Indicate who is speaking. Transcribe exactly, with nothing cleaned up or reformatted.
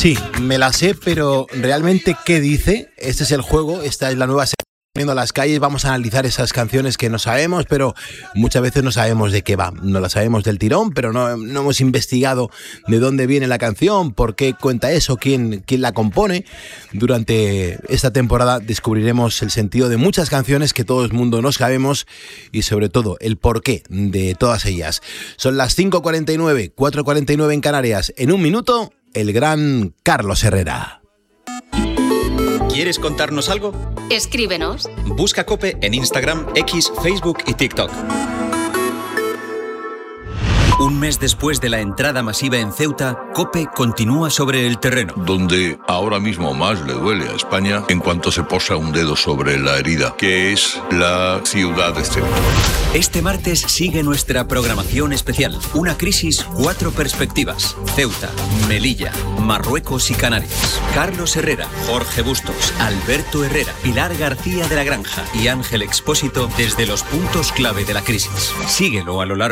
Speaker 1: Sí, me la sé, pero realmente ¿qué dice? Este es el juego, esta es la nueva serie. Viendo las calles, vamos a analizar esas canciones que no sabemos, pero muchas veces no sabemos de qué va. No la sabemos del tirón, pero no, no hemos investigado de dónde viene la canción, por qué cuenta eso, quién, quién la compone. Durante esta temporada descubriremos el sentido de muchas canciones que todo el mundo no sabemos y sobre todo el porqué de todas ellas. Son las cinco cuarenta y nueve, cuatro cuarenta y nueve en Canarias. En un minuto, el gran Carlos Herrera.
Speaker 2: ¿Quieres contarnos algo?
Speaker 3: Escríbenos.
Speaker 2: Busca COPE en Instagram, X, Facebook y TikTok.
Speaker 4: Un mes después de la entrada masiva en Ceuta, COPE continúa sobre el terreno.
Speaker 5: Donde ahora mismo más le duele a España en cuanto se posa un dedo sobre la herida, que es la ciudad de Ceuta.
Speaker 4: Este martes sigue nuestra programación especial. Una crisis, cuatro perspectivas. Ceuta, Melilla, Marruecos y Canarias. Carlos Herrera, Jorge Bustos, Alberto Herrera, Pilar García de la Granja y Ángel Expósito desde los puntos clave de la crisis. Síguelo a lo largo